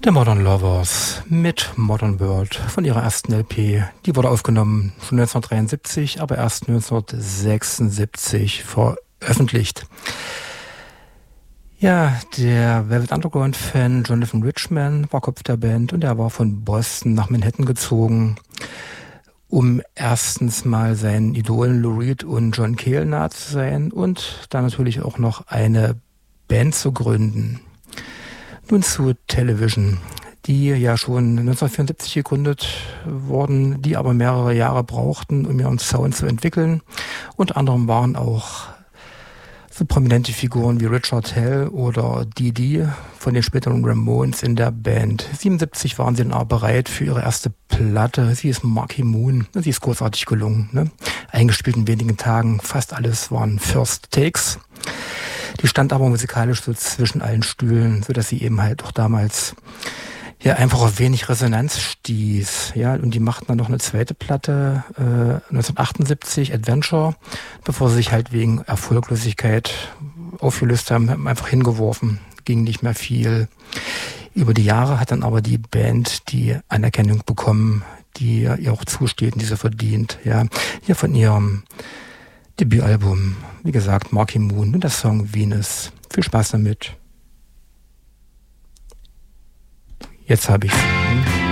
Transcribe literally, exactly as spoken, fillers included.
The Modern Lovers mit Modern World von ihrer ersten L P. Die wurde aufgenommen schon neunzehnhundertdreiundsiebzig, aber erst neunzehnhundertsechsundsiebzig veröffentlicht. Ja, der Velvet Underground-Fan Jonathan Richman war Kopf der Band und er war von Boston nach Manhattan gezogen, um erstens mal seinen Idolen Lou Reed und John Cale nahe zu sein und dann natürlich auch noch eine Band zu gründen. Nun zu Television, die ja schon neunzehnhundertvierundsiebzig gegründet wurden, die aber mehrere Jahre brauchten, um ihren Sound zu entwickeln. Unter anderem waren auch so prominente Figuren wie Richard Hell oder Dee Dee von den späteren Ramones in der Band. siebenundsiebzig waren sie dann aber bereit für ihre erste Platte. Sie ist Marquee Moon. Sie ist großartig gelungen, ne? Eingespielt in wenigen Tagen. Fast alles waren First Takes. Die stand aber musikalisch so zwischen allen Stühlen, so dass sie eben halt auch damals ja einfach auf wenig Resonanz stieß. Ja, und die machten dann noch eine zweite Platte, äh, neunzehnhundertachtundsiebzig, Adventure, bevor sie sich halt wegen Erfolglosigkeit aufgelöst haben, haben einfach hingeworfen. Ging nicht mehr viel. Über die Jahre hat dann aber die Band die Anerkennung bekommen, die ihr auch zusteht und die sie verdient. Ja, hier von ihrem Debütalbum, wie gesagt, Marquee Moon und der Song Venus. Viel Spaß damit. Jetzt habe ich's.